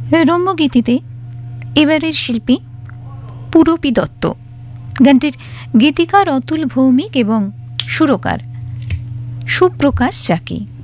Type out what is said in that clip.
রম্যগীতিতে এবারের শিল্পী পুরপি দত্ত, গানটির গীতিকার অতুল ভৌমিক এবং সুরকার সুপ্রকাশ চাকি।